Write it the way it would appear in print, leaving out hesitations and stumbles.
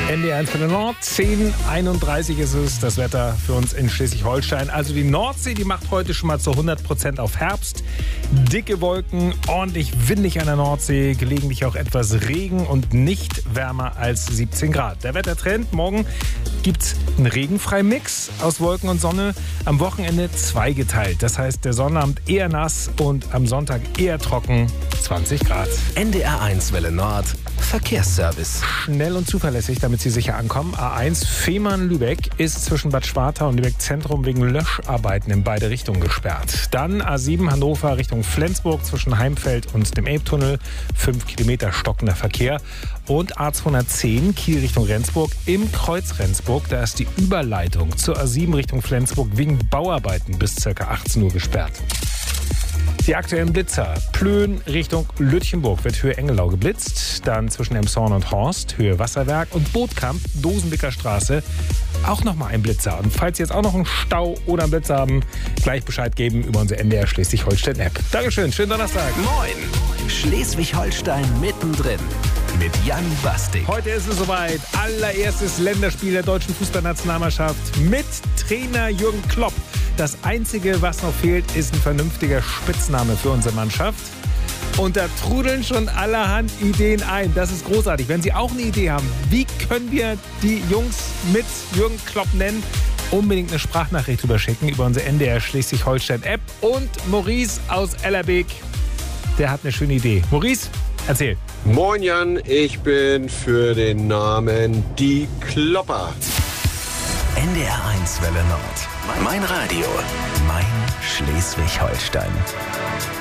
NDR1 für den Nord, 10:31 ist es, das Wetter für uns in Schleswig-Holstein. Also die Nordsee, die macht heute schon mal zu 100% auf Herbst. Dicke Wolken, ordentlich windig an der Nordsee, gelegentlich auch etwas Regen und nicht wärmer als 17 Grad. Der Wettertrend, morgen gibt's einen regenfreien Mix aus Wolken und Sonne. Am Wochenende zweigeteilt. Das heißt, der Sonnabend eher nass und am Sonntag eher trocken, 20 Grad. NDR1 Welle Nord, Verkehrsservice. Schnell und zuverlässig, damit Sie sicher ankommen. A1 Fehmarn-Lübeck ist zwischen Bad Schwartau und Lübeck Zentrum wegen Löscharbeiten in beide Richtungen gesperrt. Dann A7 Hannover Richtung Flensburg zwischen Heimfeld und dem Elbtunnel. 5 Kilometer stockender Verkehr. Und A210 Kiel Richtung Rendsburg im Kreuz Rendsburg. Da ist die Überleitung zur A7 Richtung Flensburg wegen Bauarbeiten bis ca. 18 Uhr gesperrt. Die aktuellen Blitzer. Plön Richtung Lütchenburg wird Höhe Engelau geblitzt. Dann zwischen Emshorn und Horst, Höhe Wasserwerk. Und Bootkamp, Dosenbicker Straße, auch nochmal ein Blitzer. Und falls Sie jetzt auch noch einen Stau oder einen Blitzer haben, gleich Bescheid geben über unsere NDR Schleswig-Holstein-App. Dankeschön, schönen Donnerstag. Moin, Schleswig-Holstein mittendrin mit Jan Bastik. Heute ist es soweit. Allererstes Länderspiel der deutschen Fußballnationalmannschaft mit Trainer Jürgen Klopp. Das Einzige, was noch fehlt, ist ein vernünftiger Spitzname für unsere Mannschaft. Und da trudeln schon allerhand Ideen ein. Das ist großartig. Wenn Sie auch eine Idee haben, wie können wir die Jungs mit Jürgen Klopp nennen, unbedingt eine Sprachnachricht rüberschicken über unsere NDR Schleswig-Holstein-App. Und Maurice aus Ellerbeek, der hat eine schöne Idee. Maurice, erzähl. Moin Jan, ich bin für den Namen Die Klopper. NDR1 Welle Nord. Mein Radio, mein Schleswig-Holstein.